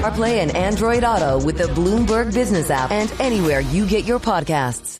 CarPlay and Android Auto with the Bloomberg Business app and anywhere you get your podcasts.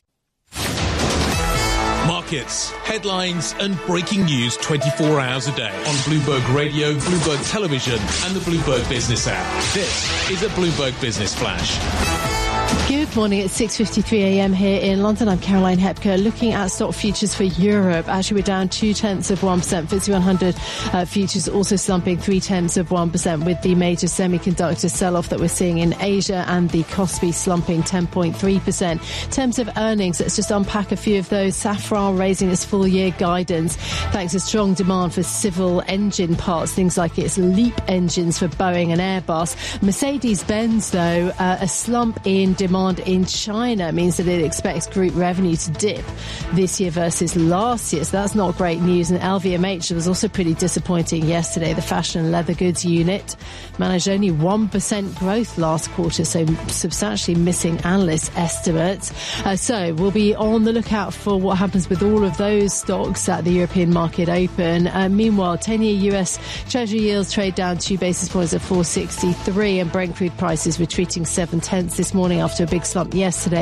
Markets, headlines and breaking news 24 hours a day on Bloomberg Radio, Bloomberg Television and the Bloomberg Business app. This is a Bloomberg Business Flash. Good morning. It's 6:53 a.m. here in London. I'm Caroline Hepker. Looking at stock futures for Europe, actually we're down 0.2%. FTSE 100 futures also slumping 0.3%, with the major semiconductor sell-off that we're seeing in Asia and the Kospi slumping 10.3%. In terms of earnings, let's just unpack a few of those. Safran raising its full-year guidance thanks to strong demand for civil engine parts, things like its LEAP engines for Boeing and Airbus. Mercedes-Benz, though, a slump in demand in China means that it expects group revenue to dip this year versus last year. So that's not great news. And LVMH was also pretty disappointing yesterday. The fashion and leather goods unit managed only 1% growth last quarter, so substantially missing analyst estimates. So we'll be on the lookout for what happens with all of those stocks at the European market open. Meanwhile, 10-year US Treasury yields trade down 2 basis points at 463, and Brent crude prices retreating 0.7 this morning after a big slump yesterday,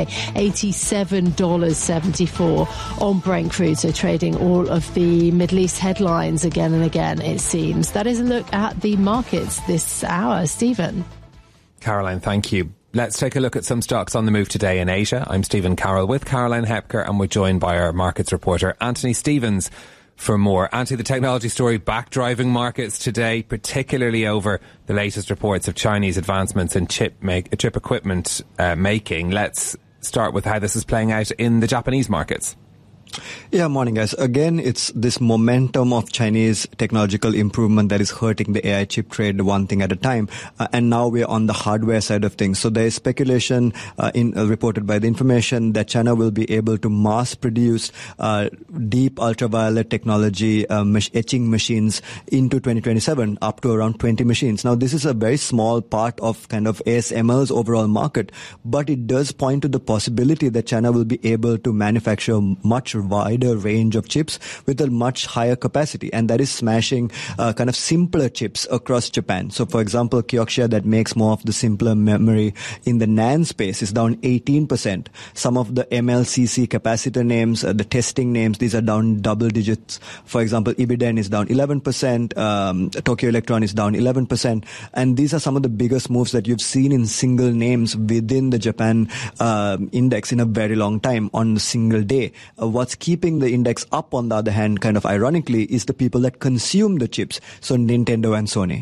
$87.74 on Brent crude. So trading all of the Middle East headlines again and again, it seems. That is a look at the markets this hour. Stephen. Caroline, thank you. Let's take a look at some stocks on the move today in Asia. I'm Stephen Carroll with Caroline Hepker, and we're joined by our markets reporter, Anthony Stevens, for more. Anthony, the technology story backdriving markets today, particularly over the latest reports of Chinese advancements in chip equipment making. Let's start with how this is playing out in the Japanese markets. Yeah, morning guys. Again, it's this momentum of Chinese technological improvement that is hurting the AI chip trade one thing at a time. And now we're on the hardware side of things. So there is speculation reported by The Information that China will be able to mass produce deep ultraviolet technology etching machines into 2027, up to around 20 machines. Now, this is a very small part of kind of ASML's overall market, but it does point to the possibility that China will be able to manufacture much wider range of chips with a much higher capacity, and that is smashing kind of simpler chips across Japan. So for example, Kioxia, that makes more of the simpler memory in the NAND space, is down 18%. Some of the MLCC capacitor names, the testing names, these are down double digits. For example, Ibiden is down 11%, Tokyo Electron is down 11%, and these are some of the biggest moves that you've seen in single names within the Japan index in a very long time on a single day. What's keeping the index up, on the other hand, kind of ironically, is the people that consume the chips. So Nintendo and Sony.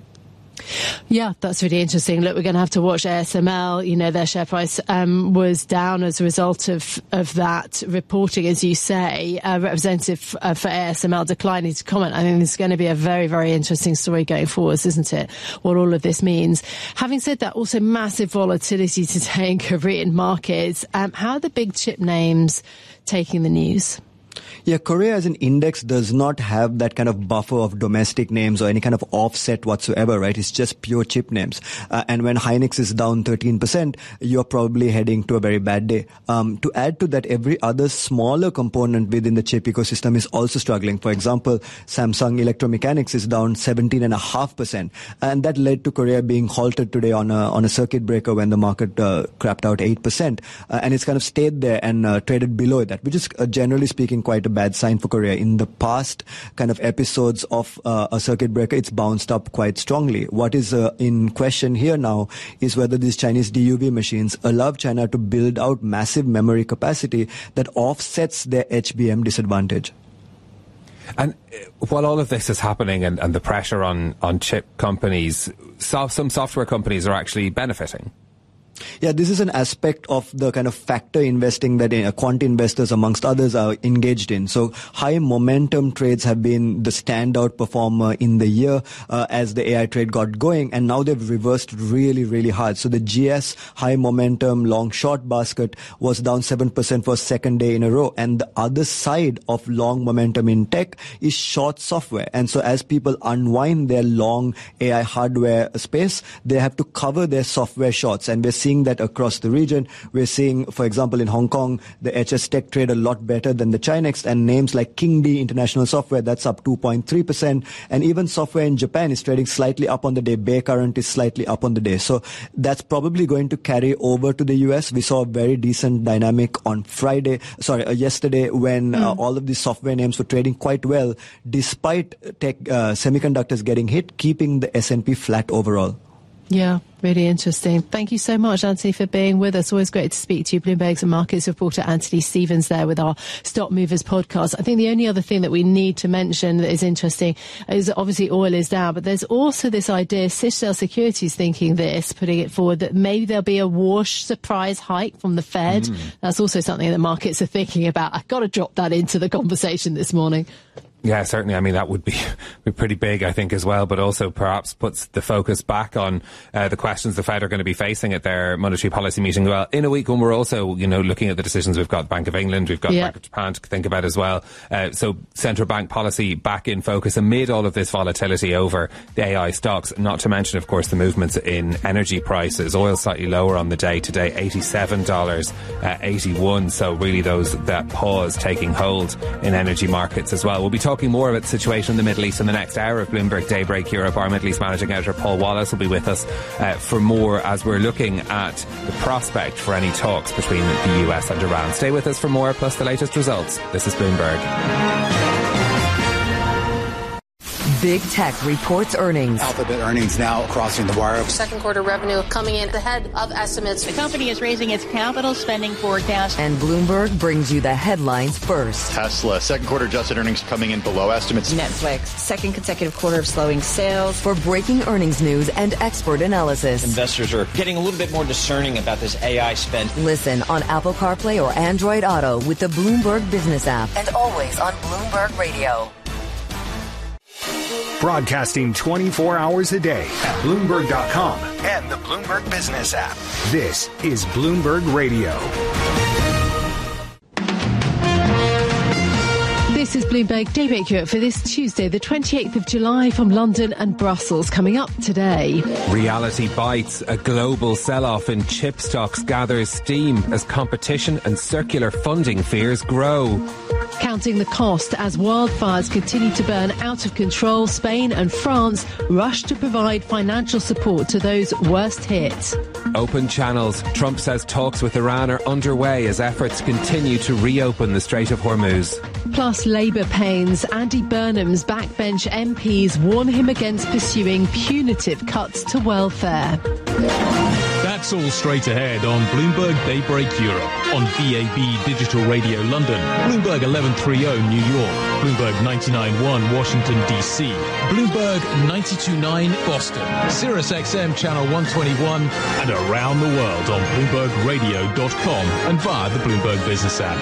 Yeah, that's really interesting. Look, we're going to have to watch ASML. You know, their share price was down as a result of that reporting, as you say. Representative for ASML declining to comment. I think this is going to be a very, very interesting story going forwards, isn't it? What all of this means. Having said that, also massive volatility today in Korean markets. How are the big chip names taking the news? Yeah, Korea as an index does not have that kind of buffer of domestic names or any kind of offset whatsoever, right? It's just pure chip names. And when Hynix is down 13%, you're probably heading to a very bad day. To add to that, every other smaller component within the chip ecosystem is also struggling. For example, Samsung Electromechanics is down 17.5%. And that led to Korea being halted today on a circuit breaker when the market crapped out 8%. And it's kind of stayed there and traded below that, which is generally speaking quite a bad sign for Korea. In the past kind of episodes of a circuit breaker, it's bounced up quite strongly. What is in question here now is whether these Chinese DUV machines allow China to build out massive memory capacity that offsets their HBM disadvantage. And while all of this is happening and the pressure on chip companies, some software companies are actually benefiting. Yeah, this is an aspect of the kind of factor investing that quant investors, amongst others, are engaged in. So high momentum trades have been the standout performer in the year as the AI trade got going, and now they've reversed really, really hard. So the GS high momentum long short basket was down 7% for a second day in a row. And the other side of long momentum in tech is short software. And so as people unwind their long AI hardware space, they have to cover their software shorts. And we're seeing seeing that across the region. We're seeing, for example, in Hong Kong, the HS Tech trade a lot better than the Chinex, and names like Kingdee International Software, that's up 2.3%. And even software in Japan is trading slightly up on the day. Bay Current is slightly up on the day. So that's probably going to carry over to the US. We saw a very decent dynamic on yesterday when all of these software names were trading quite well, despite semiconductors getting hit, keeping the S&P flat overall. Yeah, really interesting. Thank you so much, Anthony, for being with us. Always great to speak to you. Bloomberg's and markets reporter Anthony Stevens there with our Stock Movers podcast. I think the only other thing that we need to mention that is interesting is that obviously oil is down, but there's also this idea, Citadel Securities putting it forward, that maybe there'll be a wash surprise hike from the Fed. That's also something that markets are thinking about. I've got to drop that into the conversation this morning. Yeah, certainly. I mean, that would be pretty big, I think, as well, but also perhaps puts the focus back on the questions the Fed are going to be facing at their monetary policy meeting. Well, in a week when we're also, looking at the decisions, we've got Bank of England, we've got Bank of Japan to think about as well. So central bank policy back in focus amid all of this volatility over the AI stocks, not to mention, of course, the movements in energy prices. Oil slightly lower on the day today, $87.81. So really that pause taking hold in energy markets as well. We'll be talking more about the situation in the Middle East in the next hour of Bloomberg Daybreak Europe. Our Middle East managing editor Paul Wallace will be with us for more as we're looking at the prospect for any talks between the US and Iran. Stay with us for more, plus the latest results. This is Bloomberg. Big Tech reports earnings. Alphabet earnings now crossing the wire. Second quarter revenue coming in ahead of estimates. The company is raising its capital spending forecast. And Bloomberg brings you the headlines first. Tesla, second quarter adjusted earnings coming in below estimates. Netflix, second consecutive quarter of slowing sales. For breaking earnings news and expert analysis. Investors are getting a little bit more discerning about this AI spend. Listen on Apple CarPlay or Android Auto with the Bloomberg Business app. And always on Bloomberg Radio. Broadcasting 24 hours a day at Bloomberg.com and the Bloomberg Business app. This is Bloomberg Radio. This is Bloomberg Daybreak Europe for this Tuesday, the 28th of July, from London and Brussels. Coming up today. Reality bites. A global sell-off in chip stocks gathers steam as competition and circular funding fears grow. Counting the cost as wildfires continue to burn out of control, Spain and France rush to provide financial support to those worst hit. Open channels. Trump says talks with Iran are underway as efforts continue to reopen the Strait of Hormuz. Plus Labour pains. Andy Burnham's backbench MPs warn him against pursuing punitive cuts to welfare. That's all straight ahead on Bloomberg Daybreak Europe, on DAB Digital Radio London, Bloomberg 1130 New York, Bloomberg 99.1 Washington DC, Bloomberg 92.9 Boston, Sirius XM Channel 121, and around the world on BloombergRadio.com and via the Bloomberg Business app.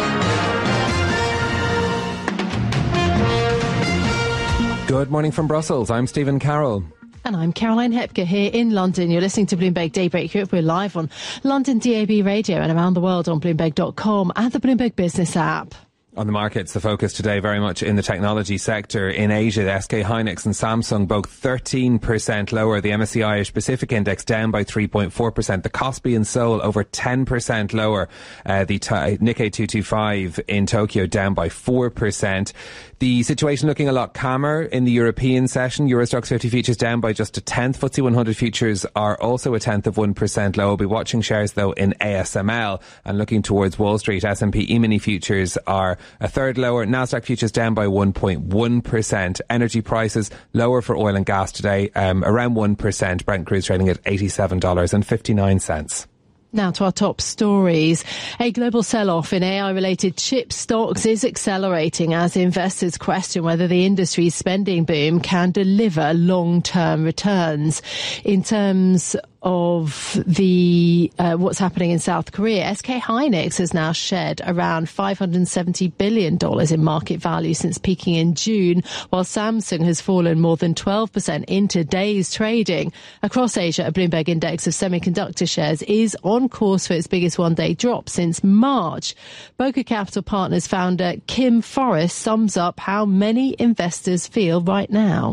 Good morning from Brussels. I'm Stephen Carroll. And I'm Caroline Hepker here in London. You're listening to Bloomberg Daybreak Europe. We're live on London DAB Radio and around the world on Bloomberg.com and the Bloomberg Business app. On the markets, the focus today very much in the technology sector. In Asia, the SK Hynix and Samsung both 13% lower. The MSCI Asia Pacific Index down by 3.4%. The Kospi in Seoul over 10% lower. The Nikkei 225 in Tokyo down by 4%. The situation looking a lot calmer in the European session. Euro Stoxx 50 futures down by just a tenth. FTSE 100 futures are also a tenth of 1% low. We'll be watching shares though in ASML and looking towards Wall Street. S&P E-mini futures are a third lower. Nasdaq futures down by 1.1%. Energy prices lower for oil and gas today, around 1%. Brent crude trading at $87.59. Now to our top stories. A global sell-off in AI-related chip stocks is accelerating as investors question whether the industry's spending boom can deliver long-term returns. In terms of the what's happening in South Korea, SK Hynix has now shed around $570 billion in market value since peaking in June, while Samsung has fallen more than 12% in today's trading. Across Asia, a Bloomberg index of semiconductor shares is on course for its biggest one-day drop since March. Boca Capital Partners founder Kim Forrest sums up how many investors feel right now.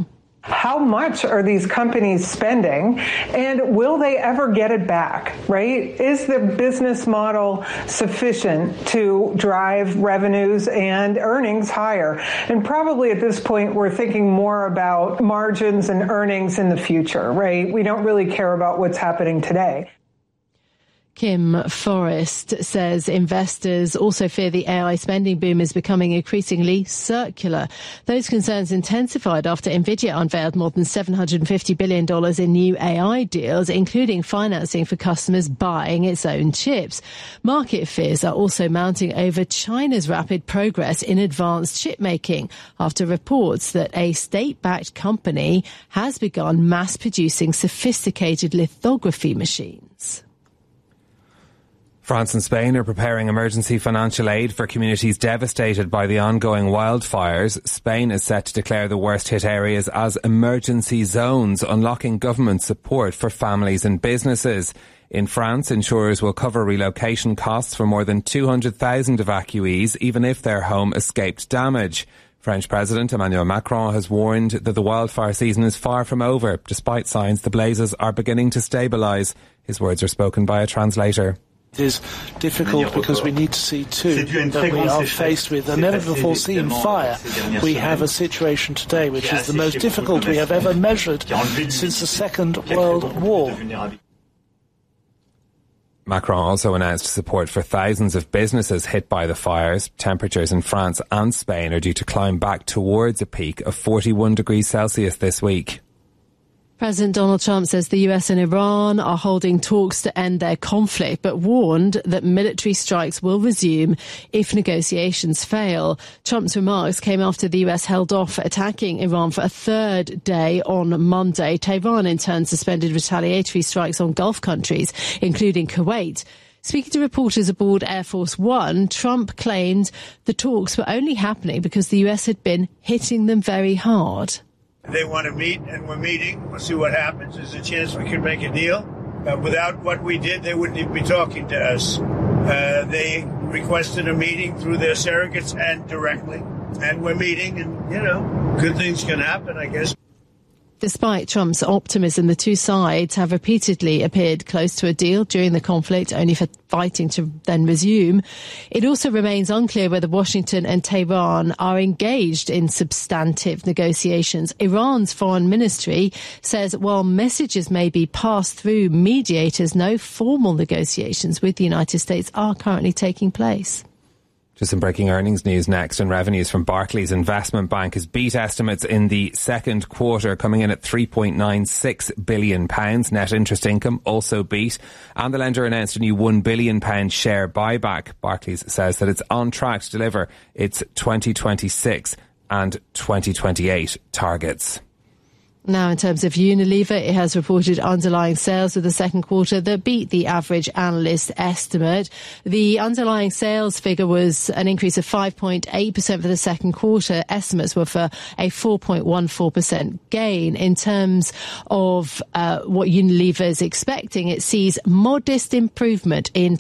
How much are these companies spending, and will they ever get it back, right? Is the business model sufficient to drive revenues and earnings higher? And probably at this point, we're thinking more about margins and earnings in the future, right? We don't really care about what's happening today. Kim Forrest says investors also fear the AI spending boom is becoming increasingly circular. Those concerns intensified after Nvidia unveiled more than $750 billion in new AI deals, including financing for customers buying its own chips. Market fears are also mounting over China's rapid progress in advanced chip making after reports that a state-backed company has begun mass producing sophisticated lithography machines. France and Spain are preparing emergency financial aid for communities devastated by the ongoing wildfires. Spain is set to declare the worst hit areas as emergency zones, unlocking government support for families and businesses. In France, insurers will cover relocation costs for more than 200,000 evacuees, even if their home escaped damage. French President Emmanuel Macron has warned that the wildfire season is far from over, despite signs the blazes are beginning to stabilise. His words are spoken by a translator. It is difficult because we need to see too that we are faced with a never-before-seen fire. We have a situation today which is the most difficult we have ever measured since the Second World War. Macron also announced support for thousands of businesses hit by the fires. Temperatures in France and Spain are due to climb back towards a peak of 41 degrees Celsius this week. President Donald Trump says the US and Iran are holding talks to end their conflict, but warned that military strikes will resume if negotiations fail. Trump's remarks came after the US held off attacking Iran for a third day on Monday. Tehran, in turn, suspended retaliatory strikes on Gulf countries, including Kuwait. Speaking to reporters aboard Air Force One, Trump claimed the talks were only happening because the US had been hitting them very hard. They want to meet, and we're meeting. We'll see what happens. There's a chance we could make a deal. Without what we did, they wouldn't even be talking to us. They requested a meeting through their surrogates and directly. And we're meeting, and, good things can happen, I guess. Despite Trump's optimism, the two sides have repeatedly appeared close to a deal during the conflict, only for fighting to then resume. It also remains unclear whether Washington and Tehran are engaged in substantive negotiations. Iran's foreign ministry says while messages may be passed through mediators, no formal negotiations with the United States are currently taking place. Just some breaking earnings news next, and revenues from Barclays Investment Bank has beat estimates in the second quarter, coming in at £3.96 billion. Net interest income also beat, and the lender announced a new £1 billion share buyback. Barclays says that it's on track to deliver its 2026 and 2028 targets. Now, in terms of Unilever, it has reported underlying sales for the second quarter that beat the average analyst estimate. The underlying sales figure was an increase of 5.8% for the second quarter. Estimates were for a 4.14% gain. In terms of what Unilever is expecting, it sees modest improvement in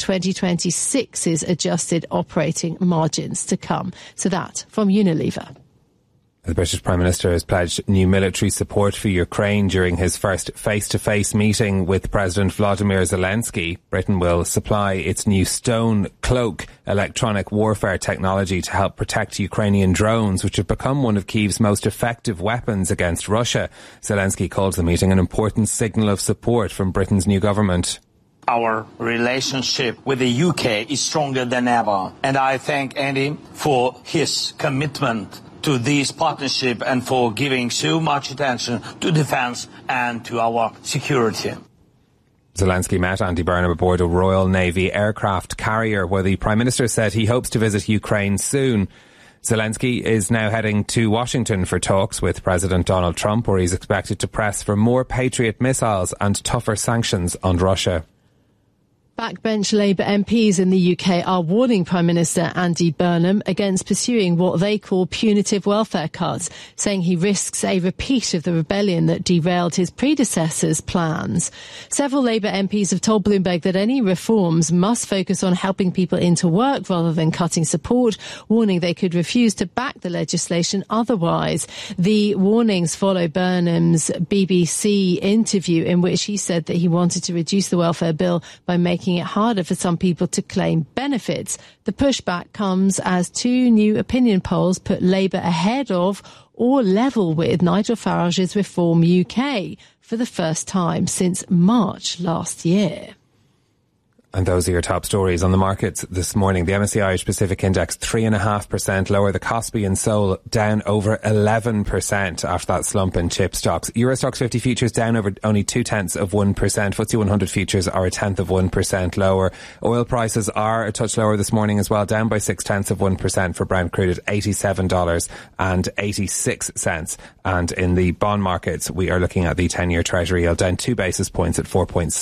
2026's adjusted operating margins to come. So that from Unilever. The British Prime Minister has pledged new military support for Ukraine during his first face-to-face meeting with President Volodymyr Zelensky. Britain will supply its new Stone Cloak electronic warfare technology to help protect Ukrainian drones, which have become one of Kyiv's most effective weapons against Russia. Zelensky called the meeting an important signal of support from Britain's new government. Our relationship with the UK is stronger than ever, and I thank Andy for his commitment to this partnership and for giving so much attention to defence and to our security. Zelensky met Andy Burnham aboard a Royal Navy aircraft carrier, where the Prime Minister said he hopes to visit Ukraine soon. Zelensky is now heading to Washington for talks with President Donald Trump, where he's expected to press for more Patriot missiles and tougher sanctions on Russia. Backbench Labour MPs in the UK are warning Prime Minister Andy Burnham against pursuing what they call punitive welfare cuts, saying he risks a repeat of the rebellion that derailed his predecessor's plans. Several Labour MPs have told Bloomberg that any reforms must focus on helping people into work rather than cutting support, warning they could refuse to back the legislation otherwise. The warnings follow Burnham's BBC interview in which he said that he wanted to reduce the welfare bill by making it harder for some people to claim benefits. The pushback comes as two new opinion polls put Labour ahead of or level with Nigel Farage's Reform UK for the first time since March last year. And those are your top stories on the markets this morning. The MSCI Irish Pacific Index 3.5% lower. The Kospi in Seoul down over 11% after that slump in chip stocks. Euro Stoxx 50 futures down over only 0.2%. FTSE 100 futures are 0.1% lower. Oil prices are a touch lower this morning as well, down by 0.6% for Brent crude at $87.86. And in the bond markets, we are looking at the 10-year Treasury yield down 2 basis points at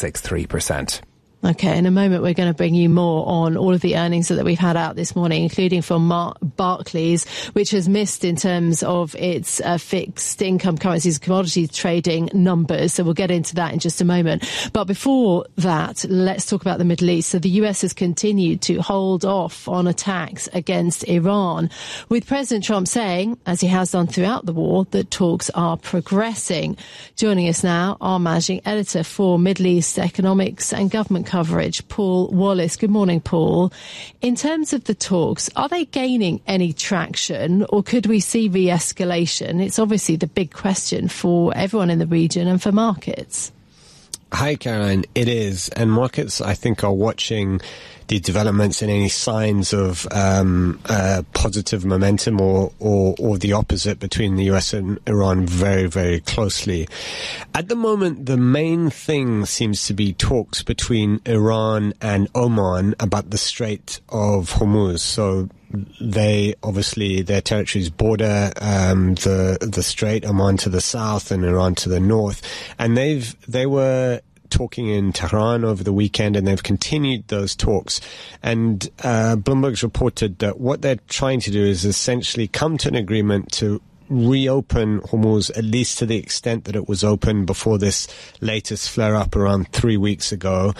4.63%. Okay, in a moment we're going to bring you more on all of the earnings that we've had out this morning, including from Barclays, which has missed in terms of its fixed income currencies commodities trading numbers. So we'll get into that in just a moment. But before that, let's talk about the Middle East. So the US has continued to hold off on attacks against Iran, with President Trump saying, as he has done throughout the war, that talks are progressing. Joining us now, our managing editor for Middle East economics and government coverage, Paul Wallace. Good morning, Paul. In terms of the talks, are they gaining any traction, or could we see re-escalation? It's obviously the big question for everyone in the region and for markets. Hi, Caroline. It is. And markets, I think, are watching the developments and any signs of positive momentum or the opposite between the US and Iran very, very closely. At the moment, the main thing seems to be talks between Iran and Oman about the Strait of Hormuz. So they obviously, their territories border the strait, Oman to the south and Iran to the north, and they were talking in Tehran over the weekend, and they've continued those talks. And Bloomberg's reported that what they're trying to do is essentially come to an agreement to reopen Hormuz, at least to the extent that it was open before this latest flare-up around 3 weeks ago.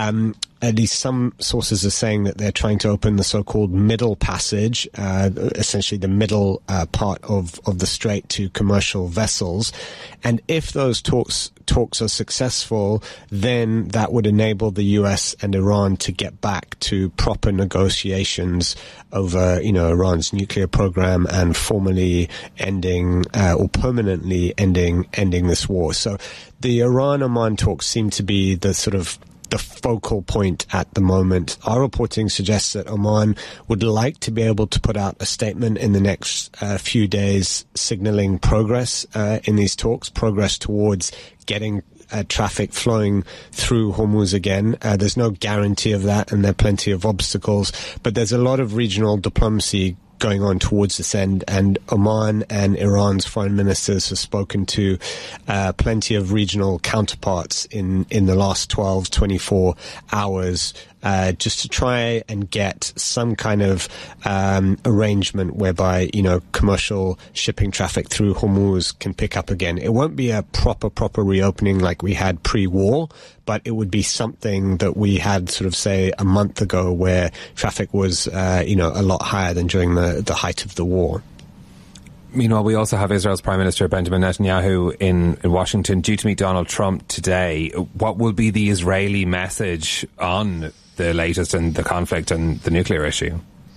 At least some sources are saying that they're trying to open the so-called middle passage, essentially the middle part of the strait to commercial vessels. And if those talks are successful, then that would enable the US and Iran to get back to proper negotiations over, Iran's nuclear program and formally ending or permanently ending this war. So the Iran-Oman talks seem to be the sort of the focal point at the moment. Our reporting suggests that Oman would like to be able to put out a statement in the next few days signaling progress in these talks, progress towards getting traffic flowing through Hormuz again. There's no guarantee of that, and there are plenty of obstacles, but there's a lot of regional diplomacy going on towards this end, and Oman and Iran's foreign ministers have spoken to plenty of regional counterparts in the last 12, 24 hours just to try and get some kind of arrangement whereby, commercial shipping traffic through Hormuz can pick up again. It won't be a proper reopening like we had pre-war, but it would be something that we had sort of, say, a month ago where traffic was, a lot higher than during the height of the war. Meanwhile, we also have Israel's Prime Minister Benjamin Netanyahu in Washington, due to meet Donald Trump today. What will be the Israeli message on the latest in the conflict and the nuclear issue?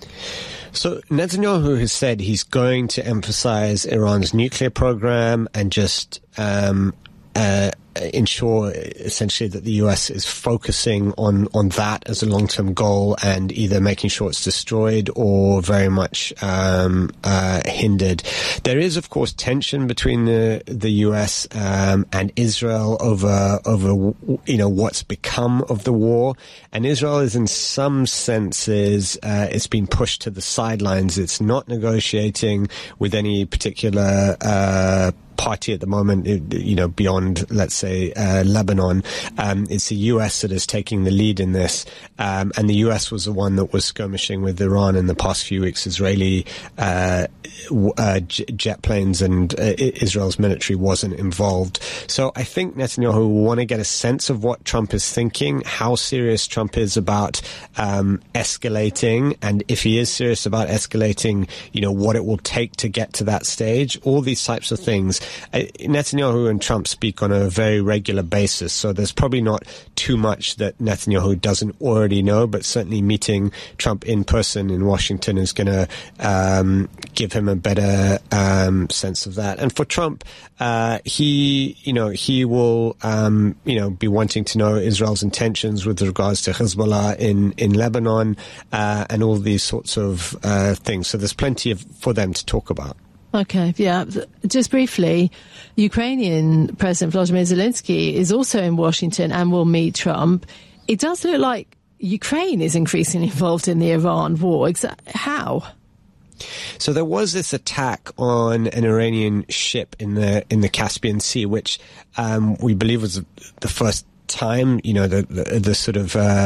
So Netanyahu has said he's going to emphasize Iran's nuclear program and just ensure essentially that the US is focusing on that as a long-term goal, and either making sure it's destroyed or very much hindered. There is, of course, tension between the US and Israel over what's become of the war, and Israel is in some senses it's been pushed to the sidelines. It's not negotiating with any particular party at the moment, beyond, let's say, say, Lebanon. It's the US that is taking the lead in this. And the US was the one that was skirmishing with Iran in the past few weeks. Israeli jet planes and Israel's military wasn't involved. So I think Netanyahu will want to get a sense of what Trump is thinking, how serious Trump is about escalating, and if he is serious about escalating, what it will take to get to that stage. All these types of things. Netanyahu and Trump speak on a very regular basis, so there's probably not too much that Netanyahu doesn't already know, but certainly meeting Trump in person in Washington is going to give him a better sense of that. And for Trump, he will be wanting to know Israel's intentions with regards to Hezbollah in Lebanon and all these sorts of things. So there's plenty for them to talk about. Okay, yeah. Just briefly, Ukrainian President Volodymyr Zelensky is also in Washington and will meet Trump. It does look like Ukraine is increasingly involved in the Iran war. How? So there was this attack on an Iranian ship in the Caspian Sea, which we believe was the first time, the sort of